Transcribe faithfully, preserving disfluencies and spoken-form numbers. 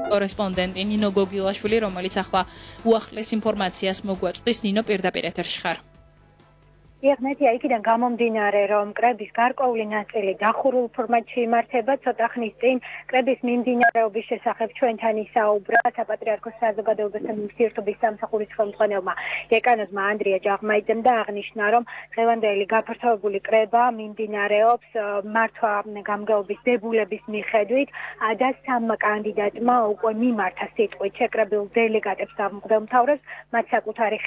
კორესპონდენტი ნინო გოგილაშვილი, რომელიც ახლა უახლეს ინფორმაციას მოგვაწვდის. ნინო, პირდაპირ ეთერში ხარ. იღნეთი, იქიდან გამომდინარე, რომ კრების გარკვეული ნაწილი დახურულ ფორმატში იმართება, ცოტა ხნის წინ კრების მიმდინარეობის შესახებ ჩვენთან ისაუბრა საპატრიარქოს საზოგადოებასთან ურთიერთობის სამსახურის ხელმძღვანელმა დეკანოზმა ანდრია ჯაღმაიძემ და აღნიშნა, რომ დღევანდელი გაფართოებული კრება მიმდინარეობს მართვა გამგეობის დებულების მიხედვით და სამ კანდიდატმა უკვე მიმართა სიტყვით შეკრებილ დელეგატებს და მღვდელმთავრებს მათ საკუთარი